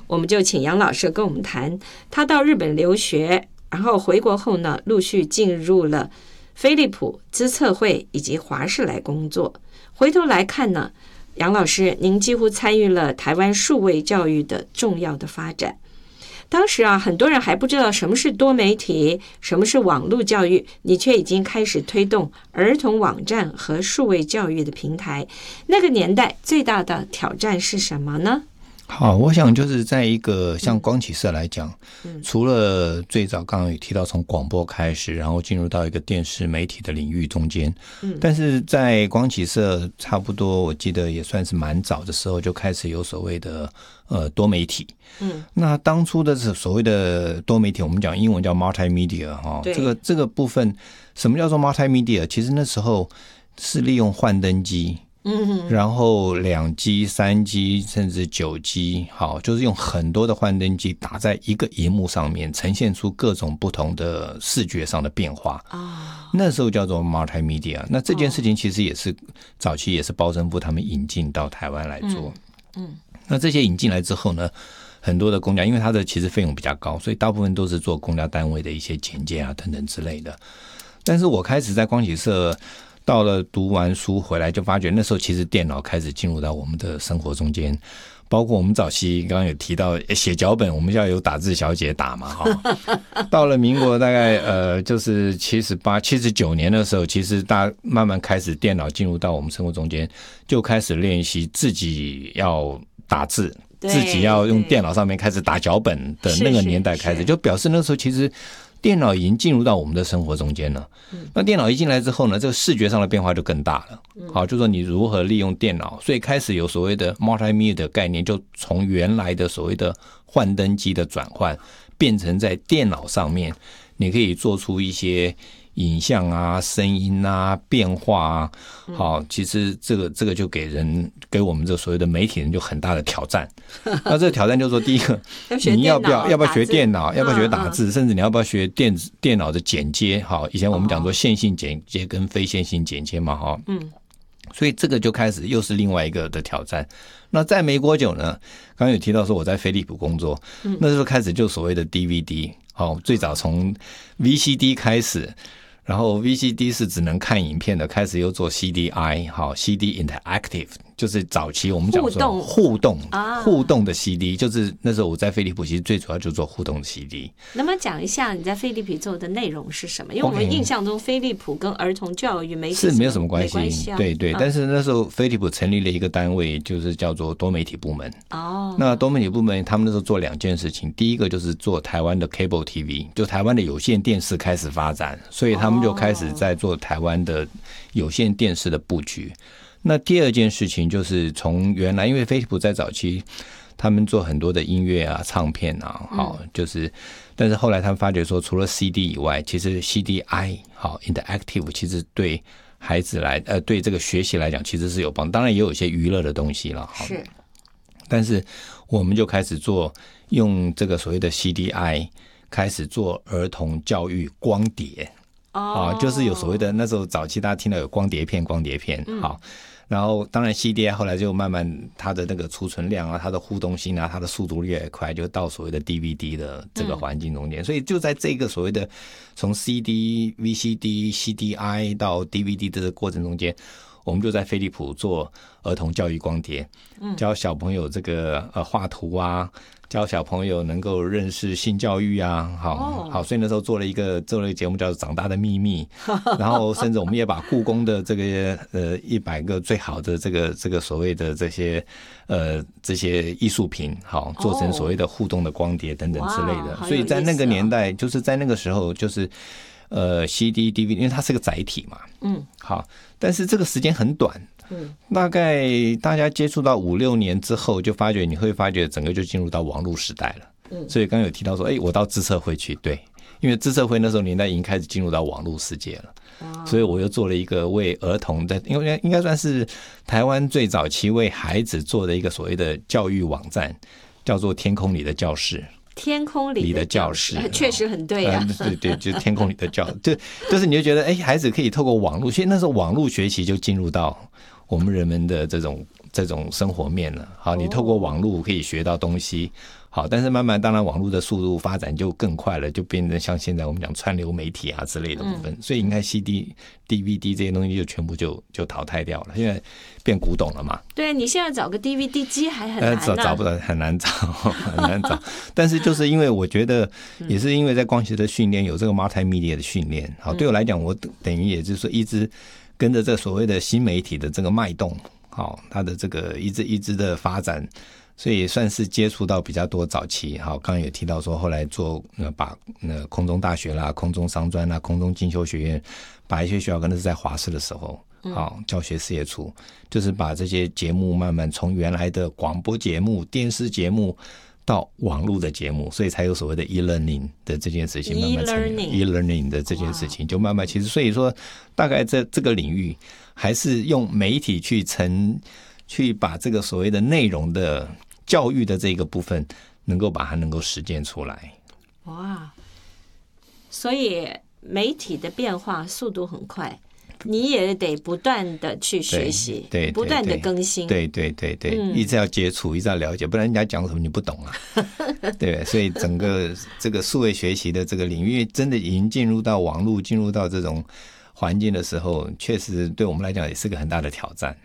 我们就请杨老师跟我们谈他到日本留学，然后回国后呢，陆续进入了飞利浦、资策会以及华视来工作。回头来看呢，杨老师您几乎参与了台湾数位教育的重要的发展。当时啊，很多人还不知道什么是多媒体，什么是网络教育，你却已经开始推动儿童网站和数位教育的平台。那个年代最大的挑战是什么呢？ 好，我想就是在一个像光启社来讲，除了最早刚刚有提到从广播开始，然后进入到一个电视媒体的领域中间，但是在光启社差不多我记得也算是蛮早的时候就开始有所谓的多媒体。那当初的所谓的多媒体，我们讲英文叫 multimedia 哈，这个部分什么叫做 multimedia？ 其实那时候是利用幻灯机。然后2G、3G 甚至9G， 好，就是用很多的幻灯机打在一个萤幕上面，呈现出各种不同的视觉上的变化。那时候叫做 multimedia。那这件事情其实也是早期也是包生夫他们引进到台湾来做。那这些引进来之后呢，很多的公家，因为它的其实费用比较高，所以大部分都是做公家单位的一些简介啊等等之类的。但是我开始在光启社。到了读完书回来，就发觉那时候其实电脑开始进入到我们的生活中间，包括我们早期刚刚有提到写脚本，我们要有打字小姐打嘛，到了民国大概就是78、79年的时候，其实大家慢慢开始电脑进入到我们生活中间，就开始练习自己要打字，自己要用电脑上面开始打脚本的那个年代开始，就表示那时候其实。电脑已经进入到我们的生活中间了。那电脑一进来之后呢，这个视觉上的变化就更大了。好，就说你如何利用电脑，所以开始有所谓的 multimedia 的概念，就从原来的所谓的幻灯机的转换，变成在电脑上面，你可以做出一些影像啊、声音啊、变化啊。好，其实这个就给我们这所谓的媒体人就很大的挑战。那这个挑战就是说，第一个，你要不要学电脑，要不要学打字，甚至你要不要学电脑的剪接？好，以前我们讲说线性剪接跟非线性剪接嘛，哈，所以这个就开始又是另外一个的挑战。那在没多久呢，刚刚有提到说我在飞利浦工作，那时候开始就所谓的 DVD， 好，最早从 VCD 开始。然后 VCD 是只能看影片的，开始又做 CDI， 好 CD Interactive， 就是早期我们讲说互动的 CD， 就是那时候我在飞利浦其实最主要就做互动的 CD。 能不能讲一下你在飞利浦做的内容是什么？因为我们印象中飞利浦跟儿童教育媒体是没有什么关系，对对。但是那时候飞利浦成立了一个单位，就是叫做多媒体部门。那多媒体部门他们那时候做2件事情，第一个就是做台湾的 Cable TV， 就台湾的有线电视开始发展，所以他们就开始在做台湾的有线电视的布局。那第二件事情就是从原来，因为飞利浦在早期他们做很多的音乐啊、唱片啊，好，就是但是后来他们发觉说，除了 CD 以外，其实 CDI 好 Interactive 其实对孩子对这个学习来讲其实是有帮，当然也有一些娱乐的东西了，是。但是我们就开始用这个所谓的 CDI 开始做儿童教育光碟。就是有所谓的那时候早期大家听到有光碟片，好，然后当然 CDI 后来就慢慢它的那个储存量啊，它的互动性啊，它的速度越快，就到所谓的 DVD 的这个环境中间，所以就在这个所谓的从 CD、VCD、CDI 到 DVD 的这个过程中间，我们就在飞利浦做儿童教育光碟，教小朋友这个画图啊，教小朋友能够认识性教育啊，好，所以那时候做了一个节目叫做《长大的秘密》，然后甚至我们也把故宫的这个100个最好的这个所谓的这些艺术品，好，做成所谓的互动的光碟等等之类的。所以在那个年代，就是在那个时候，就是CD、DVD， 因为它是个载体嘛，好，但是这个时间很短。大概大家接触到5-6年之后，你会发觉整个就进入到网络时代了。所以刚刚有提到说，我到资策会去，对，因为资策会那时候年代已经开始进入到网络世界了，所以我又做了一个为儿童的，因为应该算是台湾最早期为孩子做的一个所谓的教育网站，叫做天空里的教室。 天空里的教室确实很对啊， 对，就是天空里的教室，就是你就觉得孩子可以透过网络，所以那时候网络学习就进入到我们人们的这种生活面了。好，你透过网络可以学到东西， 好，但是慢慢当然网络的速度发展就更快了，就变成像现在我们讲串流媒体啊之类的部分，所以应该 CD、DVD 这些东西就全部就淘汰掉了，现在变古董了嘛。 对，你现在找个 DVD 机还很难呢， 找不到，很难找，很难找。但是就是因为我觉得，也是因为在光学的训练有这个 multimedia 的训练，好，对我来讲，我等于也就是说一直跟着这所谓的新媒体的这个脉动，好，它的这个一直的发展。所以也算是接触到比较多早期，好，刚刚也提到说，后来做把空中大学啦、空中商专啦、空中进修学院，把一些学校跟那是在华视的时候，好，教学事业处，就是把这些节目慢慢从原来的广播节目、电视节目到网络的节目，所以才有所谓的 e-learning 的这件事情慢慢成 e-learning 的这件事情就慢慢其实所以说大概这个领域还是用媒体去把这个所谓的内容的教育的这个部分能够把它能够实践出来。 哇，所以媒体的变化速度很快，你也得不断的去学习， 对， 不断的更新， 对，一直要接触，一直要了解，不然人家讲什么你不懂啊。对，所以整个这个数位学习的这个领域真的已经进入到网络，进入到这种环境的时候，确实对我们来讲也是个很大的挑战。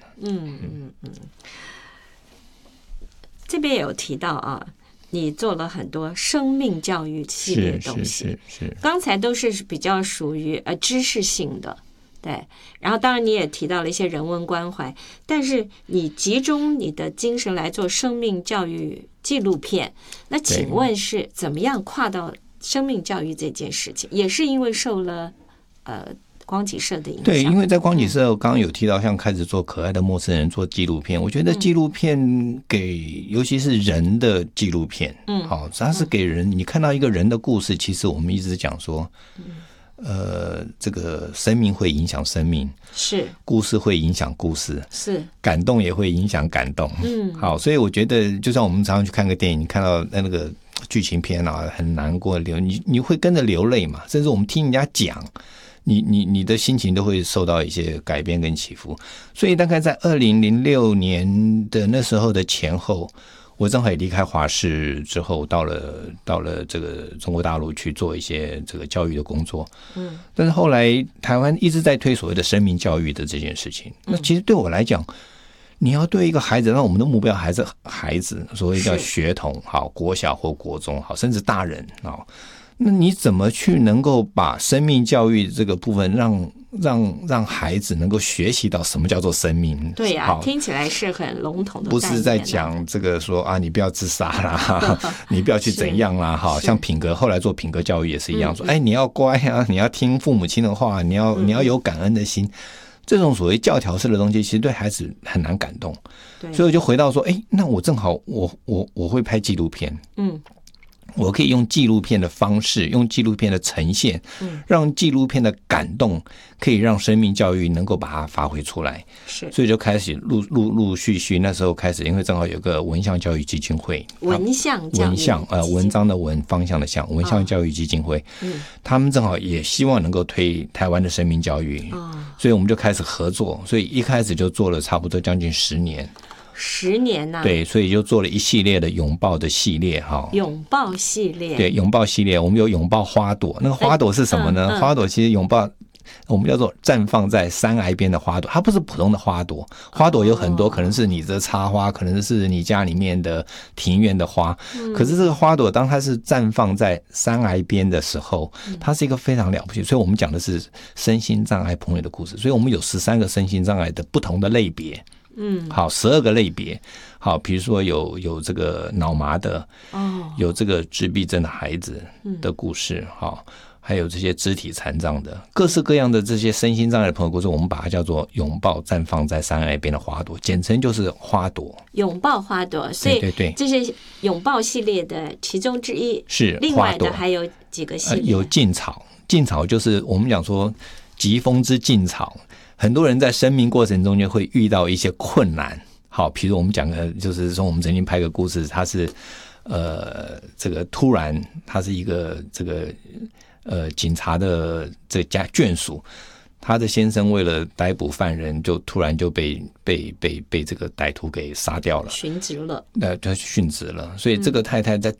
这边有提到啊，你做了很多生命教育系列的东西， 是刚才都是比较属于知识性的，对。然后当然你也提到了一些人文关怀，但是你集中你的精神来做生命教育纪录片，那请问是怎么样跨到生命教育这件事情？也是因为受了光启社的影响。 对，因为在光启社我刚刚有提到像开始做可爱的陌生人做纪录片，我觉得纪录片尤其是人的纪录片，好，它是给人你看到一个人的故事，其实我们一直讲说这个生命会影响生命， 是故事会影响故事， 是感动也会影响感动，好，所以我觉得就像我们常常去看个电影，看到那个剧情片啊，很难过你会跟着流泪嘛，甚至我们听人家讲你的心情都会受到一些改变跟起伏，所以大概在2006年的那时候的前后，我正好也离开华视之后，到了这个中国大陆去做一些这个教育的工作。但是后来台湾一直在推所谓的生命教育的这件事情。那其实对我来讲，你要对一个孩子，让我们的目标还是孩子，所谓叫学童，好，国小或国中，好，甚至大人，好。那你怎么去能够把生命教育这个部分让孩子能够学习到什么叫做生命？ 对呀，听起来是很笼统的概念， 不是在讲这个说啊，你不要自杀啦，你不要去怎样啦，哈，像品格，后来做品格教育也是一样，说哎，你要乖啊，你要听父母亲的话，你要有感恩的心，这种所谓教条式的东西，其实对孩子很难感动。所以我就回到说，哎，那我正好我会拍纪录片，我可以用纪录片的方式，用纪录片的呈现，让纪录片的感动可以让生命教育能够把它发挥出来。 是， 所以就开始陆续那时候开始，因为正好有个文象教育基金会， 文象文章的文，方向的向，文象教育基金会，他们正好也希望能够推台湾的生命教育，所以我们就开始合作，所以一开始就做了差不多将近10年。 10年啊， 对，所以就做了一系列的拥抱的系列哈。 拥抱系列， 对，拥抱系列，我们有拥抱花朵。那个花朵是什么呢？花朵其实拥抱，我们叫做绽放在山崖边的花朵，它不是普通的花朵。花朵有很多，可能是你的插花，可能是你家里面的庭院的花。可是这个花朵，当它是绽放在山崖边的时候，它是一个非常了不起。所以我们讲的是身心障碍朋友的故事。所以我们有13个身心障碍的不同的类别。好，12个类别。好，比如说有这个脑麻的，有这个自闭症的孩子的故事，好，还有这些肢体残障的，各式各样的这些身心障碍的朋友故事，我们把它叫做拥抱绽放在山崖边的花朵，简称就是花朵。拥抱花朵，所以对，这是拥抱系列的其中之一。 是， 另外的还有几个系列， 有劲草，劲草就是我们讲说疾风之劲草。很多人在生命过程中间会遇到一些困难，好，比如我们讲的，就是说我们曾经拍个故事，他是这个突然他是一个这个警察的这家眷属，他的先生为了逮捕犯人，就突然就被这个歹徒给杀掉了， 殉职了。 他殉职了，所以这个太太在